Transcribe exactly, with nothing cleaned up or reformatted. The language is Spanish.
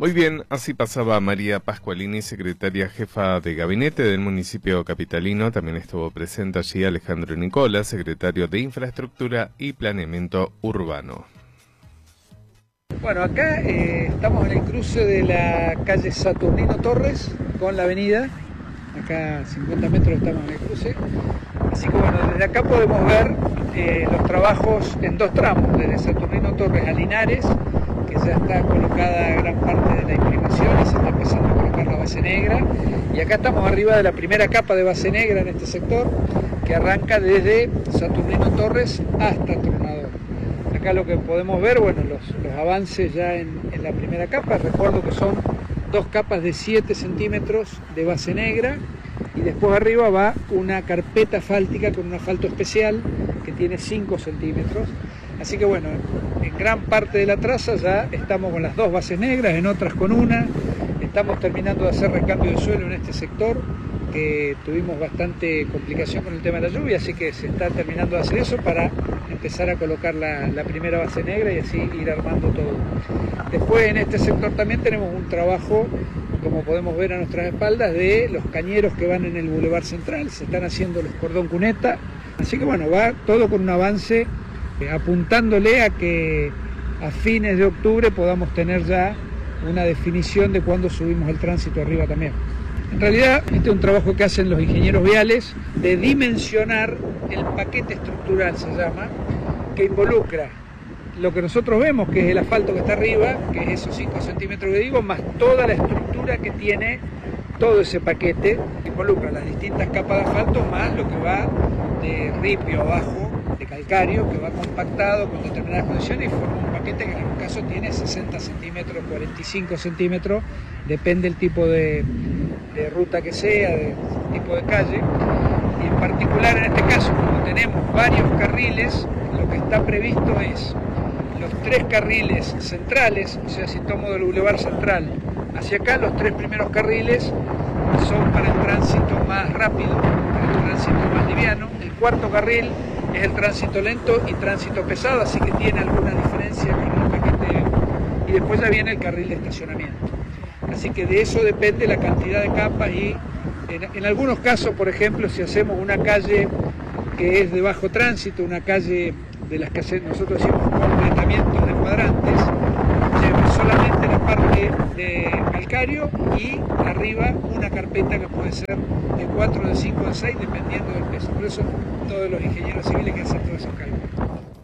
Muy bien, así pasaba María Pascualini, secretaria jefa de gabinete del municipio capitalino. También estuvo presente allí Alejandro Nicola, secretario de Infraestructura y Planeamiento Urbano. Bueno, acá eh, estamos en el cruce de la calle Saturnino Torres con la avenida. Acá a cincuenta metros estamos en el cruce. Así que bueno, desde acá podemos ver eh, los trabajos en dos tramos, desde Saturnino Torres a Linares, que ya está colocada gran parte de la imprimación y se está empezando a colocar la base negra. Y acá estamos arriba de la primera capa de base negra en este sector, que arranca desde Saturnino Torres hasta Tronador. Acá lo que podemos ver, bueno, los, los avances ya en, en la primera capa. Recuerdo que son dos capas de siete centímetros de base negra y después arriba va una carpeta asfáltica con un asfalto especial que tiene cinco centímetros. Así que bueno, en gran parte de la traza ya estamos con las dos bases negras, en otras con una. Estamos terminando de hacer recambio de suelo en este sector, que tuvimos bastante complicación con el tema de la lluvia, así que se está terminando de hacer eso para empezar a colocar la, la primera base negra y así ir armando todo. Después en este sector también tenemos un trabajo, como podemos ver a nuestras espaldas, de los cañeros que van en el Boulevard Central. Se están haciendo los cordón cuneta, así que bueno, va todo con un avance eh, apuntándole a que a fines de octubre podamos tener ya una definición de cuándo subimos el tránsito arriba también. En realidad, este es un trabajo que hacen los ingenieros viales de dimensionar el paquete estructural, se llama, que involucra lo que nosotros vemos, que es el asfalto que está arriba, que es esos cinco centímetros que digo, más toda la estructura que tiene todo ese paquete, que involucra las distintas capas de asfalto, más lo que va de ripio abajo, de calcario, que va compactado con determinadas condiciones y forma un paquete que en algún caso tiene sesenta centímetros, cuarenta y cinco centímetros, depende del tipo de, de ruta que sea, del tipo de calle. Y en particular en este caso, como tenemos varios carriles, lo que está previsto es los tres carriles centrales, o sea, si tomo del Boulevard Central hacia acá, los tres primeros carriles son para el tránsito más rápido, para el tránsito más liviano. El cuarto carril es el tránsito lento y tránsito pesado, así que tiene alguna diferencia con el paquete. Y después ya viene el carril de estacionamiento. Así que de eso depende la cantidad de capas y en, en algunos casos, por ejemplo, si hacemos una calle que es de bajo tránsito, una calle de las que nosotros decimos completamiento de cuadrantes, lleva solamente la parte de calcario y arriba una carpeta que puede ser de cuatro, de cinco, de seis, dependiendo del peso. Por eso todos los ingenieros civiles que hacen todos esos cálculos.